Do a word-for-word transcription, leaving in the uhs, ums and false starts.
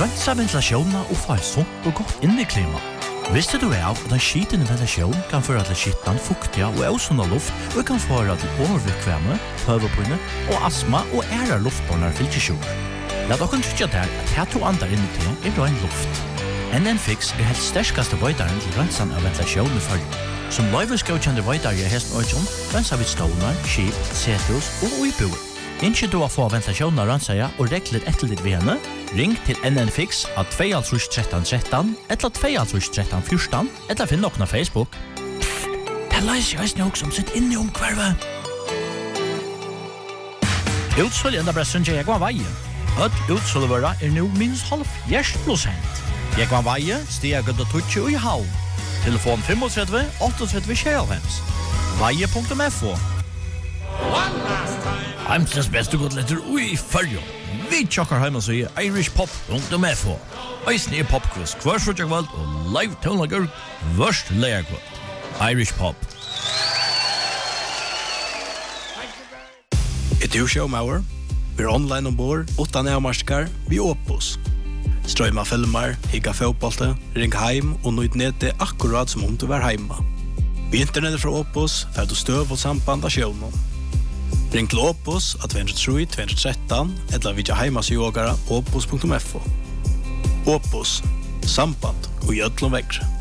Rensa ventilasjonen og få et sunt og godt inneklima. Visste du av at en skitende ventilasjon kan føre til skittan, fuktiga og ausunda luft og kan føre til overvikvemme, pøverpinne og astma og ære luftbåndar fylkesjord. La dere trykke der at her to andre inni til er ren luft. N N Fix er helt sterskaste veidaren til rensan av ventilasjonen i følge. Som løyveskjøkjende veidare i hesten Øyjon, rensa vi stålar, skip, setus og uiboer. Innskje du å få ventilasjonen av rensaja og rekler etter litt ved henne, ring til N N Fix av to tre tre tre tre eller to tre tre fjorten eller finn noen av Facebook. Det leiser jeg også som sitt inne om kvarve. Utsolg enda bressen til Jekvann Veie. Øtt utsolgvara er nå minst halvfjerds prosent. Jekvann Veie stiger gøtt og tutsi og i halv. Telefon tre fem åtte åtte tjuefem. Veie punktum F O. Heimstens beste godletter ui fyrjo. Vi tjokkar heima så i irish pop punktum F O. Eisne i popquiz hver frutjakvald og live tonlager vørst leierkvald. Irish pop. Et du showmauer? Vi er online ombord, utan avmarskar, vi Opus. Strøyma filmer, higga fotbollte, ring heim og nøyd nete akkurat som om du var heima. Vi internettet fra Opus er du støv og samband av sjånen. Ring til Opus av to tre tre to tre tre eller vidja heimasjogara opus punktum F O. Opus, samband og gjødlom vekkre.